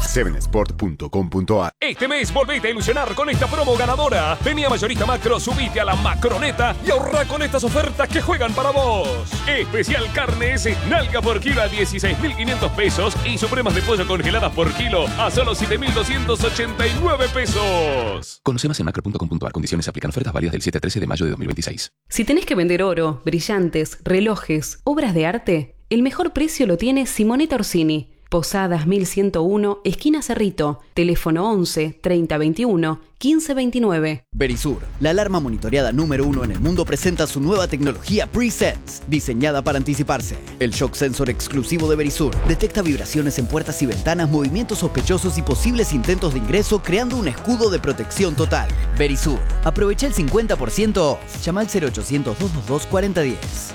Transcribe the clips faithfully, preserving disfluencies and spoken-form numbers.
seven sport punto com punto a r. Este mes volvete a ilusionar con esta promo ganadora. Vení a Mayorista Macro, subite a la Macroneta y ahorrá con estas ofertas que juegan para vos. Especial carnes, nalga por kilo a dieciséis mil quinientos pesos y supremas de pollo congeladas por kilo a solo siete mil doscientos ochenta y nueve pesos. Conoce más en macro punto com punto a r. Condiciones aplican. Ofertas válidas del siete al trece de mayo de dos mil veintiséis. Si tenés que vender oro, brillantes, relojes, obras de arte, el mejor precio lo tiene Simonetta Orsini. Posadas mil ciento uno, esquina Cerrito. Teléfono once, treinta veintiuno, quince veintinueve. Verisur, la alarma monitoreada número uno en el mundo, presenta su nueva tecnología Pre-Sense, diseñada para anticiparse. El shock sensor exclusivo de Verisur detecta vibraciones en puertas y ventanas, movimientos sospechosos y posibles intentos de ingreso, creando un escudo de protección total. Verisur, aprovecha el cincuenta por ciento off. Llama al cero ochocientos, doscientos veintidós, cuarenta diez.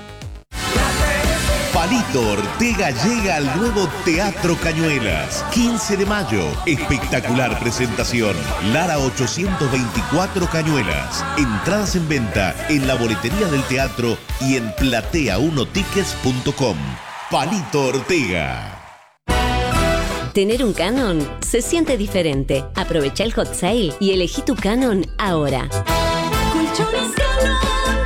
Palito Ortega llega al nuevo Teatro Cañuelas. quince de mayo. Espectacular presentación. Lara ochocientos veinticuatro Cañuelas. Entradas en venta en la boletería del teatro y en platea uno tickets punto com. Palito Ortega. Tener un Canon se siente diferente. Aprovecha el hot sale y elegí tu Canon ahora. Colchones Canon.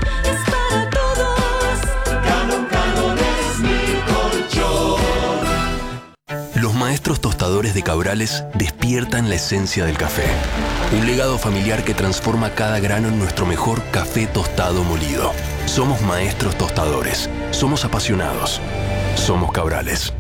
Los maestros tostadores de Cabrales despiertan la esencia del café. Un legado familiar que transforma cada grano en nuestro mejor café tostado molido. Somos maestros tostadores. Somos apasionados. Somos Cabrales.